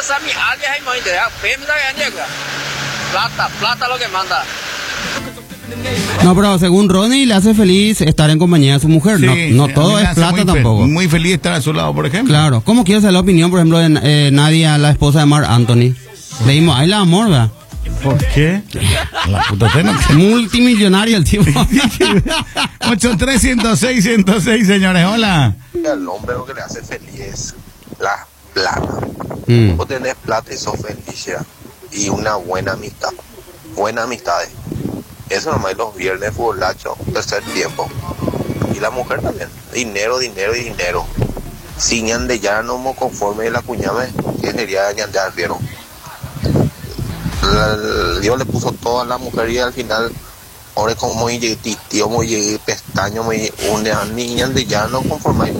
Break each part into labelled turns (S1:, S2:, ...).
S1: pasar mi alias y me da plata lo que manda.
S2: No, pero según Ronnie le hace feliz estar en compañía de su mujer. Sí, no todo es plata tampoco.
S3: Muy feliz estar a su lado, por ejemplo.
S2: Claro. ¿Cómo quiere saber la opinión, por ejemplo, de Nadia, la esposa de Marc Anthony? Le dimos, ahí la amor, ¿verdad?
S3: ¿Por qué? La puta pena.
S2: Multimillonario el tipo.
S3: 83106, señores, hola.
S4: El hombre lo que le hace feliz es la plata. Vos tenés plata y sos feliz ya. Y una buena amistad. Buenas amistades. Eso nomás los viernes, futbolacho, tercer tiempo. Y la mujer también. Dinero. Si ñande ya no me conforme la cuñame, que sería ñande al fiero. Dios le puso todo a la mujer y al final, ahora como llegué tío, me llegué pestaño, me llegué una niña de ya no conforme.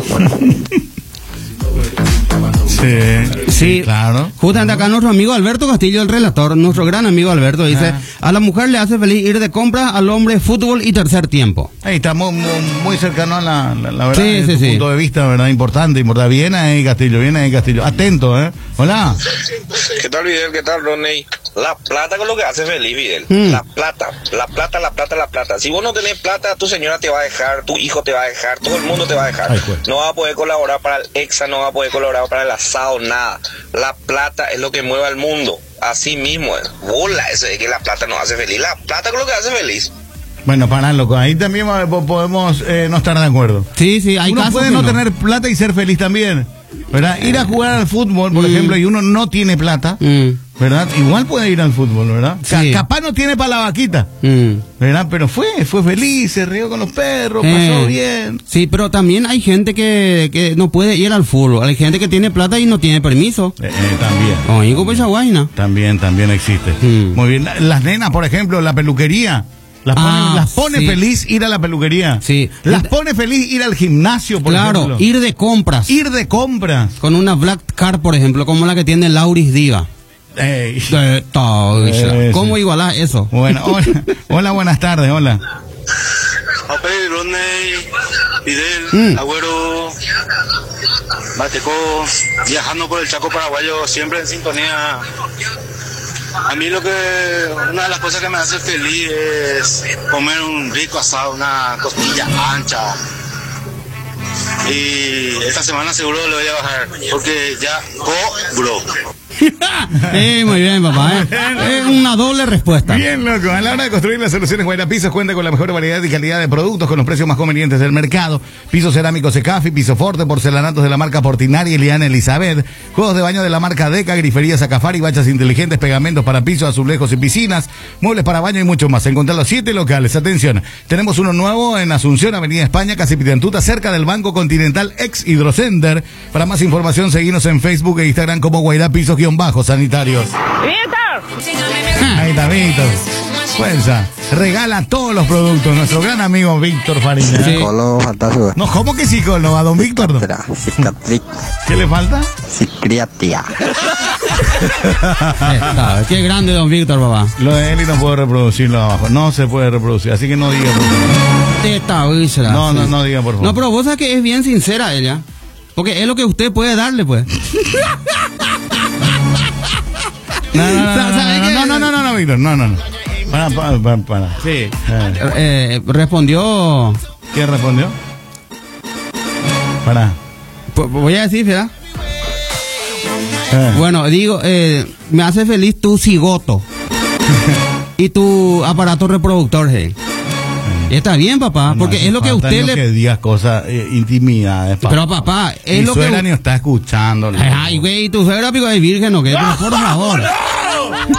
S2: Sí, claro. Justamente acá nuestro amigo Alberto Castillo, el relator, nuestro gran amigo Alberto, dice, a la mujer le hace feliz ir de compras, al hombre fútbol y tercer tiempo.
S3: Ahí estamos muy cercano a la verdad,
S2: sí,
S3: sí. Punto de vista, verdad, importante. Viene ahí Castillo, atento, Hola.
S1: ¿Qué tal, Videl? ¿Qué tal, Ronnie? La plata con lo que hace feliz, Videl. La plata. Si vos no tenés plata, tu señora te va a dejar, tu hijo te va a dejar, todo el mundo te va a dejar. No va a poder colaborar para el EXA, no va a poder colaborar para el asado, nada. La plata es lo que mueve al mundo. Así mismo es. Bola eso de que la plata nos hace feliz. La plata con lo que hace feliz.
S3: Bueno, para loco, ahí también podemos no estar de acuerdo.
S2: Sí, hay
S3: uno puede no tener plata y ser feliz también, ¿verdad? Ir a jugar al fútbol, por ejemplo, y uno no tiene plata, ¿verdad? Igual puede ir al fútbol, ¿verdad? Sí. Capaz no tiene para la vaquita, ¿verdad? Pero fue feliz, se rió con los perros, pasó bien.
S2: Sí, pero también hay gente que no puede ir al fútbol. Hay gente que tiene plata y no tiene permiso.
S3: También. También existe. Muy bien. Las nenas, por ejemplo, la peluquería. Las pone feliz ir a la peluquería.
S2: Sí.
S3: Las pone feliz ir al gimnasio, por ejemplo.
S2: Claro, ir de compras.
S3: Con
S2: una Black Car, por ejemplo, como la que tiene Lauris Diva. ¿Cómo igualás eso?
S3: Bueno, hola, buenas tardes, hola.
S1: Ronnie, Fidel, Agüero, Mateco, viajando por el Chaco paraguayo, siempre en sintonía. A mí una de las cosas que me hace feliz es comer un rico asado, una costilla ancha. Y esta semana seguro lo voy a bajar, porque ya cobro.
S2: Muy bien, papá. Es una doble respuesta.
S3: Bien, loco. A la hora de construir las soluciones, Guaira Pisos cuenta con la mejor variedad y calidad de productos con los precios más convenientes del mercado. Pisos cerámicos Secafi, piso forte, porcelanatos de la marca Portinari y Liana Elizabeth, juegos de baño de la marca Deca, griferías Sacafari, bachas inteligentes, pegamentos para pisos, azulejos y piscinas, muebles para baño y mucho más. Encontrar los 7 locales. Atención, tenemos uno nuevo en Asunción, Avenida España, casi Pitantuta, cerca del Banco Continental ex Hidrocenter. Para más información, seguinos en Facebook e Instagram como Guaira Pisos-sanitarios. Ahí está Víctor. Fuerza. Regala todos los productos. Nuestro gran amigo Víctor Fariña.
S4: Sí. Fantástico.
S3: No, ¿cómo que psicólogo? ¿A don Víctor? ¿Qué le falta?
S4: Psiquiatría.
S2: Qué grande don Víctor, papá.
S3: Lo de él y no puedo reproducirlo abajo. No se puede reproducir, así que no diga por favor. No diga por favor.
S2: No, pero vos sabés que es bien sincera ella. Porque es lo que usted puede darle, pues.
S3: No, Víctor, no. Para.
S2: Sí. Respondió.
S3: ¿Qué respondió? Para.
S2: Voy a decir, ¿verdad? Bueno, digo, me hace feliz tu cigoto y tu aparato reproductor, Está bien, papá, porque es lo que usted le...
S3: que digas cosas intimidades, papá.
S2: Pero, papá, es
S3: mi
S2: lo que...
S3: Mi suegra ni está escuchando.
S2: Ay, güey, tu suegra pico de virgen, ¿o qué? Pero por favor.